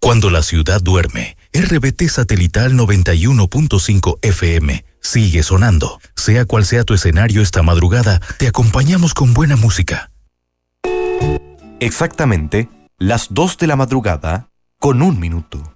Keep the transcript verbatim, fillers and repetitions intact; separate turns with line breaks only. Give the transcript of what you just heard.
Cuando la ciudad duerme, R B T Satelital noventa y uno punto cinco F M sigue sonando. Sea cual sea tu escenario esta madrugada, te acompañamos con buena música.
Exactamente las dos de la madrugada con un minuto.